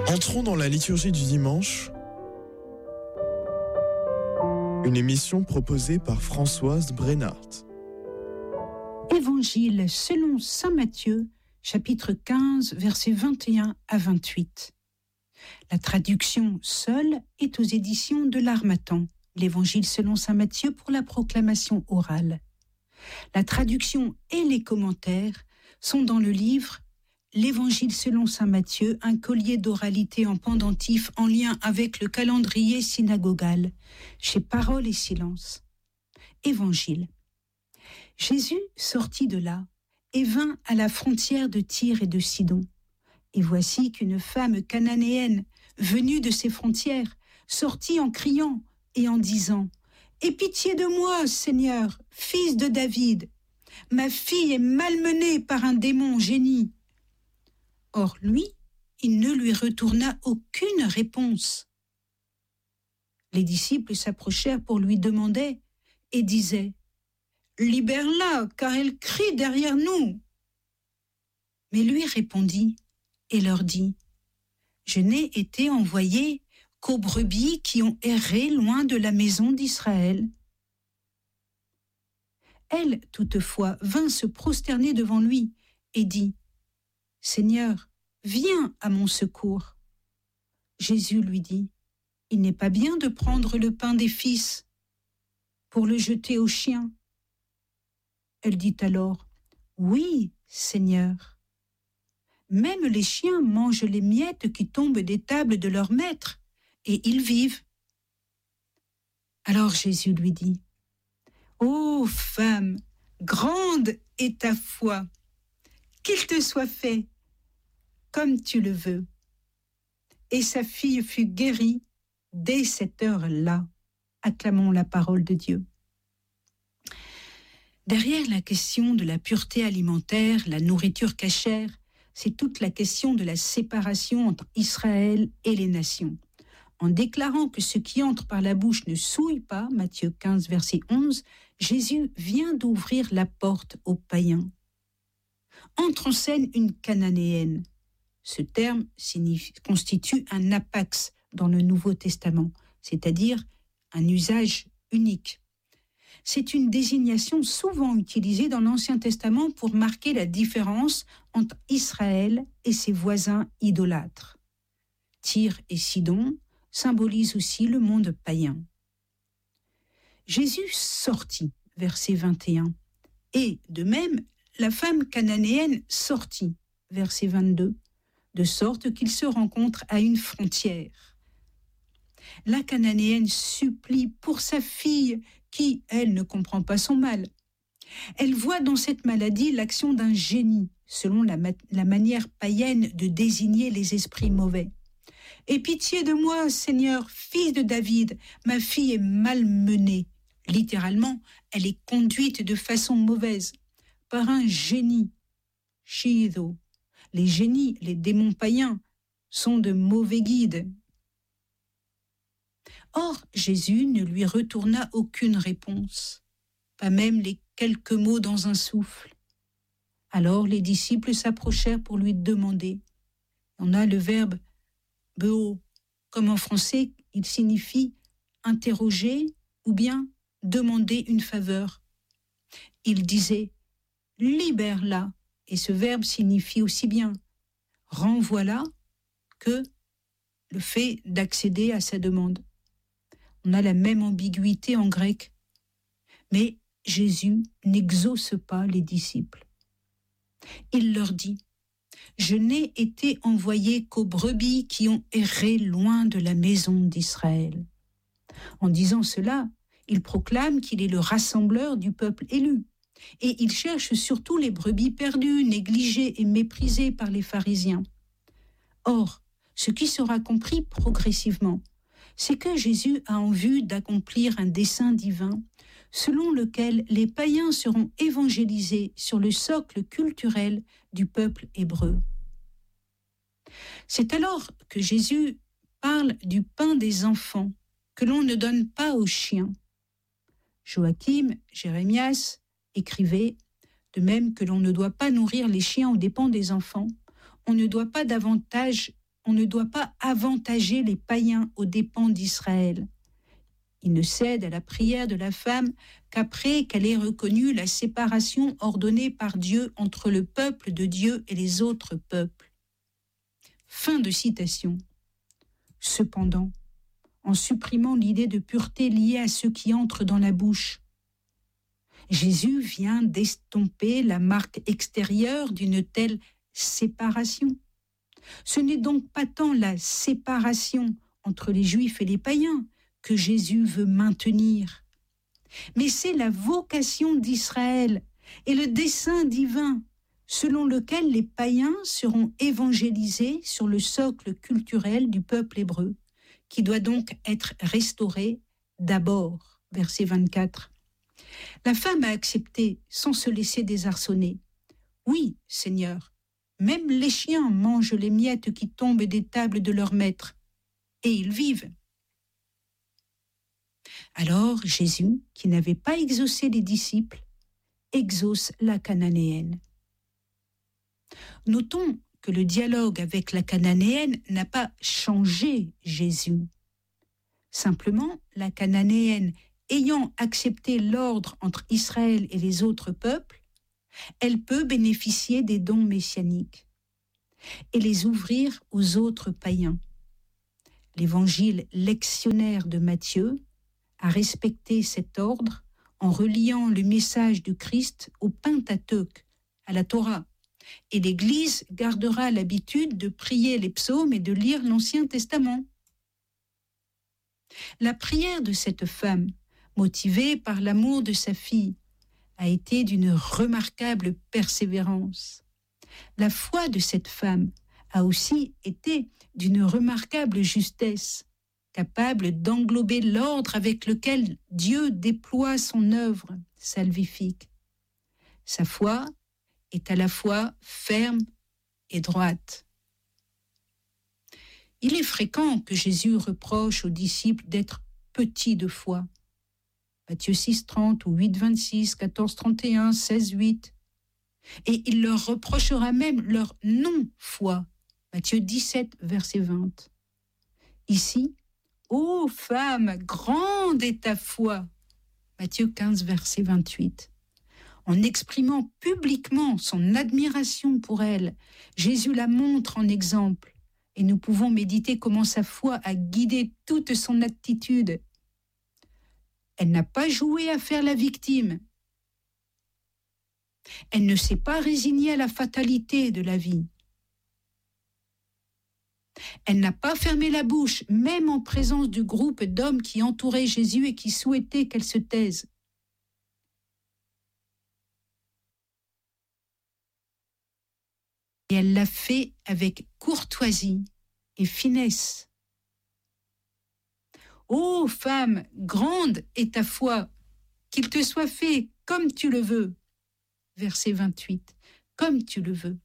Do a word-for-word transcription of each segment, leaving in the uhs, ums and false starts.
Entrons dans la liturgie du dimanche, une émission proposée par Françoise Brennart. Évangile selon saint Matthieu, chapitre quinze, versets vingt et un à vingt-huit. La traduction seule est aux éditions de l'Harmattan, l'Évangile selon saint Matthieu pour la proclamation orale. La traduction et les commentaires sont dans le livre L'Évangile selon saint Matthieu, un collier d'oralité en pendentif en lien avec le calendrier synagogal, chez Parole et Silence. Évangile. Jésus sortit de là et vint à la frontière de Tyr et de Sidon. Et voici qu'une femme cananéenne, venue de ces frontières, sortit en criant et en disant « Aie pitié de moi, Seigneur, fils de David. Ma fille est malmenée par un démon génie. » Or lui, il ne lui retourna aucune réponse. Les disciples s'approchèrent pour lui demander et disaient « Libère-la, car elle crie derrière nous. » Mais lui répondit et leur dit « Je n'ai été envoyé qu'aux brebis qui ont erré loin de la maison d'Israël. » Elle, toutefois, vint se prosterner devant lui et dit « Seigneur, viens à mon secours. » Jésus lui dit « Il n'est pas bien de prendre le pain des fils pour le jeter aux chiens. » Elle dit alors « Oui, Seigneur. Même les chiens mangent les miettes qui tombent des tables de leurs maîtres, et ils vivent. » Alors Jésus lui dit « Ô femme, grande est ta foi, qu'il te soit fait comme tu le veux. » Et sa fille fut guérie dès cette heure-là. Acclamons la parole de Dieu. Derrière la question de la pureté alimentaire, la nourriture cachère, c'est toute la question de la séparation entre Israël et les nations. En déclarant que ce qui entre par la bouche ne souille pas, Matthieu quinze, verset onze, Jésus vient d'ouvrir la porte aux païens. Entre en scène une cananéenne. Ce terme signifie, constitue un apax dans le Nouveau Testament, c'est-à-dire un usage unique. C'est une désignation souvent utilisée dans l'Ancien Testament pour marquer la différence entre Israël et ses voisins idolâtres. Tyr et Sidon symbolisent aussi le monde païen. Jésus sortit, verset vingt et un, et de même, la femme cananéenne sortit, verset vingt-deux, de sorte qu'ils se rencontrent à une frontière. La cananéenne supplie pour sa fille qui, elle, ne comprend pas son mal. Elle voit dans cette maladie l'action d'un génie, selon la, ma- la manière païenne de désigner les esprits mauvais. « Aie pitié de moi, Seigneur, fils de David, ma fille est malmenée. » Littéralement, elle est conduite de façon mauvaise par un génie. Shido. Les génies, les démons païens, sont de mauvais guides. Or, Jésus ne lui retourna aucune réponse, pas même les quelques mots dans un souffle. Alors les disciples s'approchèrent pour lui demander. On a le verbe « beo », comme en français, il signifie « interroger » ou bien « demander une faveur ». Il disait « libère-la », et ce verbe signifie aussi bien « renvoie-la » que le fait d'accéder à sa demande. On a la même ambiguïté en grec. Mais Jésus n'exauce pas les disciples. Il leur dit « Je n'ai été envoyé qu'aux brebis qui ont erré loin de la maison d'Israël. » En disant cela, il proclame qu'il est le rassembleur du peuple élu. Et il cherche surtout les brebis perdues, négligées et méprisées par les pharisiens. Or, ce qui sera compris progressivement, c'est que Jésus a en vue d'accomplir un dessein divin selon lequel les païens seront évangélisés sur le socle culturel du peuple hébreu. C'est alors que Jésus parle du pain des enfants que l'on ne donne pas aux chiens. Joachim Jérémias écrivait « De même que l'on ne doit pas nourrir les chiens aux dépens des enfants, on ne doit pas davantage on ne doit pas avantager les païens aux dépens d'Israël. Il ne cède à la prière de la femme qu'après qu'elle ait reconnu la séparation ordonnée par Dieu entre le peuple de Dieu et les autres peuples. Fin de citation. Cependant, en supprimant l'idée de pureté liée à ceux qui entrent dans la bouche, Jésus vient d'estomper la marque extérieure d'une telle séparation. Ce n'est donc pas tant la séparation entre les Juifs et les païens que Jésus veut maintenir, mais c'est la vocation d'Israël et le dessein divin selon lequel les païens seront évangélisés sur le socle culturel du peuple hébreu, qui doit donc être restauré d'abord. Verset vingt-quatre. La femme a accepté sans se laisser désarçonner. Oui, Seigneur, même les chiens mangent les miettes qui tombent des tables de leurs maîtres, et ils vivent. Alors Jésus, qui n'avait pas exaucé les disciples, exauce la Cananéenne. Notons que le dialogue avec la Cananéenne n'a pas changé Jésus. Simplement, la Cananéenne ayant accepté l'ordre entre Israël et les autres peuples, elle peut bénéficier des dons messianiques et les ouvrir aux autres païens. L'évangile lectionnaire de Matthieu a respecté cet ordre en reliant le message du Christ au Pentateuque, à la Torah, et l'Église gardera l'habitude de prier les psaumes et de lire l'Ancien Testament. La prière de cette femme, motivée par l'amour de sa fille, a été d'une remarquable persévérance. La foi de cette femme a aussi été d'une remarquable justesse, capable d'englober l'ordre avec lequel Dieu déploie son œuvre salvifique. Sa foi est à la fois ferme et droite. Il est fréquent que Jésus reproche aux disciples d'être petits de foi. Matthieu six, trente ou huit, vingt-six, quatorze, trente et un, seize, huit. Et il leur reprochera même leur non-foi. Matthieu dix-sept, verset vingt. Ici, ô femme, grande est ta foi. Matthieu quinze, verset vingt-huit. En exprimant publiquement son admiration pour elle, Jésus la montre en exemple, et nous pouvons méditer comment sa foi a guidé toute son attitude. Elle n'a pas joué à faire la victime. Elle ne s'est pas résignée à la fatalité de la vie. Elle n'a pas fermé la bouche, même en présence du groupe d'hommes qui entouraient Jésus et qui souhaitaient qu'elle se taise. Et elle l'a fait avec courtoisie et finesse. Ô femme, grande est ta foi, qu'il te soit fait comme tu le veux. Verset vingt-huit, comme tu le veux.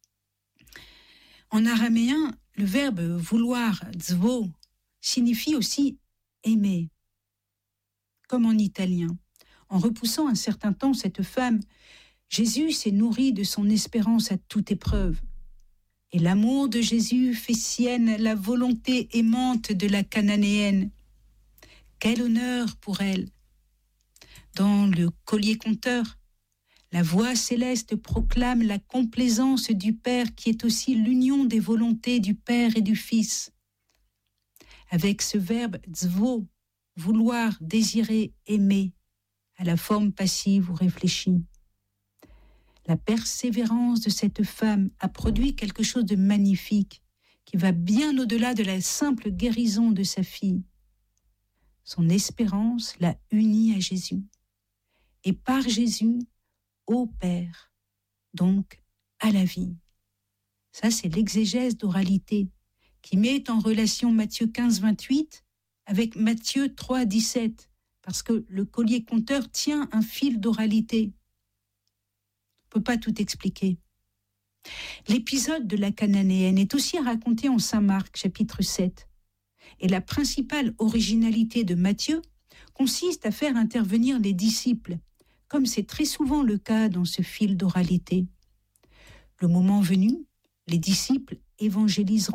En araméen, le verbe vouloir, zvo, signifie aussi aimer. Comme en italien. En repoussant un certain temps cette femme, Jésus s'est nourri de son espérance à toute épreuve. Et l'amour de Jésus fait sienne la volonté aimante de la Cananéenne. Quel honneur pour elle! Dans le collier-conteur, la voix céleste proclame la complaisance du Père qui est aussi l'union des volontés du Père et du Fils. Avec ce verbe zvo, vouloir, désirer, aimer, à la forme passive ou réfléchie. La persévérance de cette femme a produit quelque chose de magnifique qui va bien au-delà de la simple guérison de sa fille. Son espérance l'a unie à Jésus. Et par Jésus, au Père, donc à la vie. Ça, c'est l'exégèse d'oralité qui met en relation Matthieu quinze, vingt-huit avec Matthieu trois, dix-sept, parce que le collier-conteur tient un fil d'oralité. On ne peut pas tout expliquer. L'épisode de la Cananéenne est aussi raconté en Saint Marc, chapitre sept. Et la principale originalité de Matthieu consiste à faire intervenir les disciples, comme c'est très souvent le cas dans ce fil d'oralité. Le moment venu, les disciples évangéliseront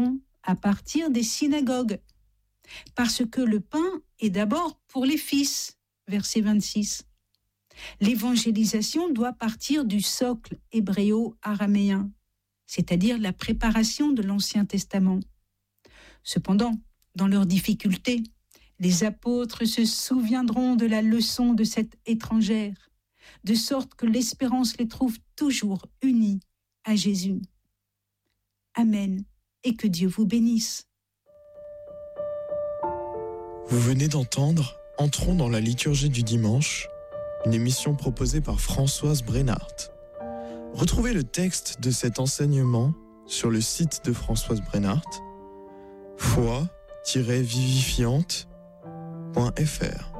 à partir des synagogues. Parce que le pain est d'abord pour les fils, verset vingt-six. L'évangélisation doit partir du socle hébréo-araméen, c'est-à-dire la préparation de l'Ancien Testament. Cependant, dans leurs difficultés, les apôtres se souviendront de la leçon de cette étrangère, de sorte que l'espérance les trouve toujours unis à Jésus. Amen, et que Dieu vous bénisse. Vous venez d'entendre Entrons dans la liturgie du dimanche, une émission proposée par Françoise Brennart. Retrouvez le texte de cet enseignement sur le site de Françoise Brennart, foi tiret vivifiante point f r.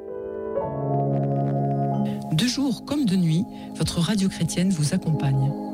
De jour comme de nuit, votre radio chrétienne vous accompagne.